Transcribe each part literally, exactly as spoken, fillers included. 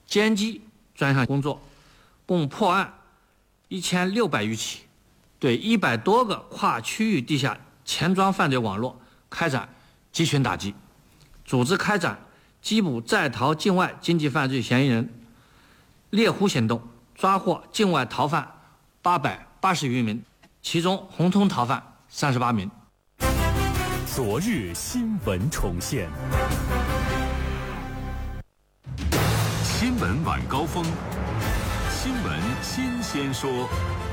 歼击专项工作，共破案一千六百余起，对一百多个跨区域地下钱庄犯罪网络开展集群打击，组织开展缉捕在逃境外经济犯罪嫌疑人猎狐行动，抓获境外逃犯八百八十余名，其中红通逃犯三十八名。 昨日新闻重现，新闻晚高峰，新闻新鲜说。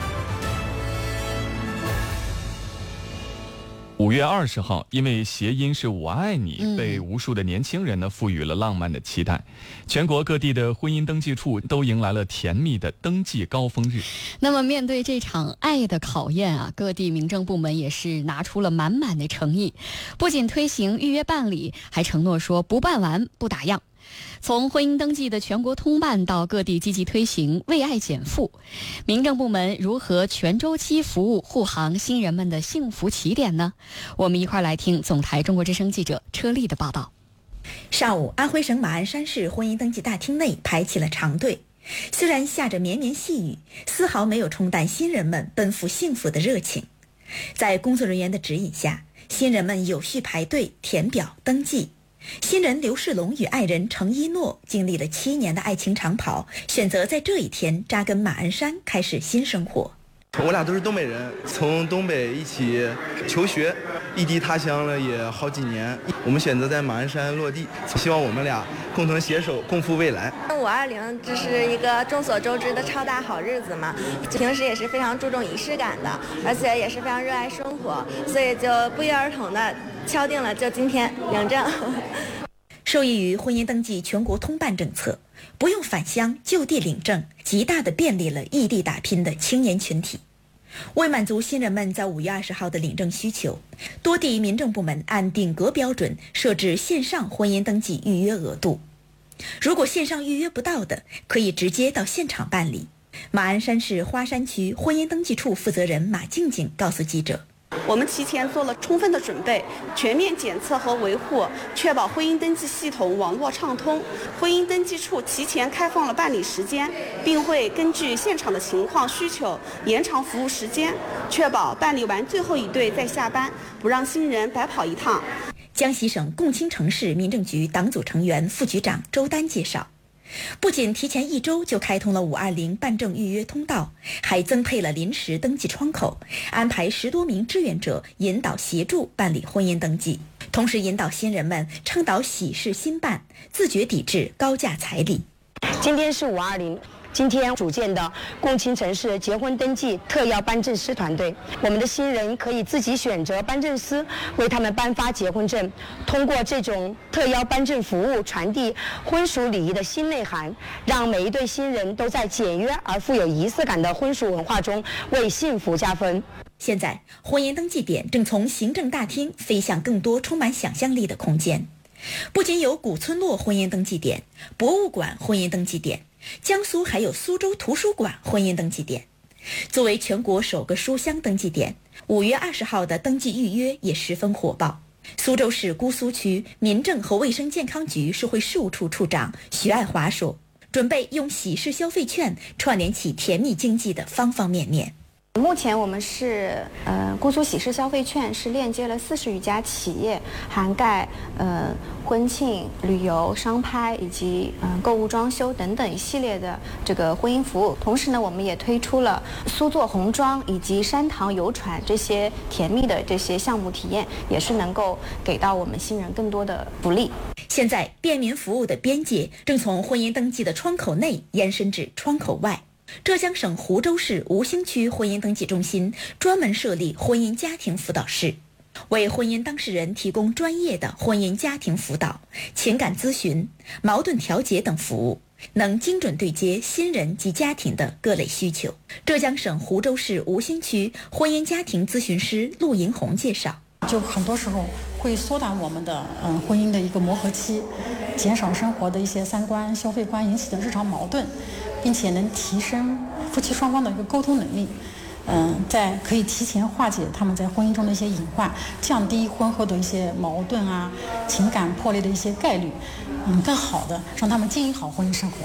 五月二十号，因为谐音是我爱你， 嗯、 被无数的年轻人呢赋予了浪漫的期待。全国各地的婚姻登记处都迎来了甜蜜的登记高峰日。 那么面对这场爱的考验啊，各地民政部门也是拿出了满满的诚意，不仅推行预约办理，还承诺说不办完不打烊。从婚姻登记的全国通办到各地积极推行为爱减负，民政部门如何全周期服务护航新人们的幸福起点呢？我们一块来听总台中国之声记者车丽的报道。 上午，安徽省马鞍山市婚姻登记大厅内排起了长队，虽然下着绵绵细雨，丝毫没有冲淡新人们奔赴幸福的热情。在工作人员的指引下，新人们有序排队填表登记。新人刘世龙与爱人程一诺经历了七年的爱情长跑，选择在这一天扎根马鞍山，开始新生活。 我俩都是东北人，从东北一起求学，异地他乡了也好几年。我们选择在马鞍山落地，希望我们俩共同携手，共赴未来。 五二零这是一个众所周知的超大好日子嘛，平时也是非常注重仪式感的，而且也是非常热爱生活，所以就不约而同的敲定了就今天领证。 受益于婚姻登记全国通办政策，不用返乡就地领证，极大地便利了异地打拼的青年群体。为满足新人们在五月二十号的领证需求，多地民政部门按顶格标准设置线上婚姻登记预约额度。如果线上预约不到的，可以直接到现场办理。马鞍山市花山区婚姻登记处负责人马静静告诉记者， 我们提前做了充分的准备，全面检测和维护，确保婚姻登记系统网络畅通。婚姻登记处提前开放了办理时间，并会根据现场的情况需求延长服务时间，确保办理完最后一对再下班，不让新人白跑一趟。 江西省共青城市民政局党组成员、副局长周丹介绍，不仅提前一周就开通了五二零办证预约通道，还增配了临时登记窗口，安排十多名志愿者引导协助办理婚姻登记，同时引导新人们倡导喜事新办，自觉抵制高价彩礼。 今天是五二零。今天组建的共青城市结婚登记特邀颁证师团队，我们的新人可以自己选择颁证师为他们颁发结婚证，通过这种特邀颁证服务传递婚俗礼仪的新内涵，让每一对新人都在简约而富有仪式感的婚俗文化中为幸福加分。 现在，婚姻登记点正从行政大厅飞向更多充满想象力的空间。不仅有古村落婚姻登记点、博物馆婚姻登记点，江苏还有苏州图书馆婚姻登记点。作为全国首个书香登记点，五月二十号的登记预约也十分火爆。苏州市姑苏区民政和卫生健康局社会事务处处长徐爱华说，准备用喜事消费券串联起甜蜜经济的方方面面。 目前我们是呃姑苏喜事消费券是链接了四十余家企业，涵盖呃婚庆、旅游、商拍以及嗯、呃、购物装修等等一系列的这个婚姻服务。同时呢，我们也推出了苏做红妆以及山塘游船这些甜蜜的这些项目体验，也是能够给到我们新人更多的福利。 现在便民服务的边界正从婚姻登记的窗口内延伸至窗口外。浙江省湖州市吴兴区婚姻登记中心专门设立婚姻家庭辅导室，为婚姻当事人提供专业的婚姻家庭辅导、情感咨询、矛盾调解等服务，能精准对接新人及家庭的各类需求。浙江省湖州市吴兴区婚姻家庭咨询师陆银红介绍， 就很多时候会缩短我们的嗯婚姻的一个磨合期，减少生活的一些三观、消费观引起的日常矛盾，并且能提升夫妻双方的一个沟通能力，嗯，在可以提前化解他们在婚姻中的一些隐患，降低婚后的一些矛盾啊、情感破裂的一些概率，嗯，更好的让他们经营好婚姻生活。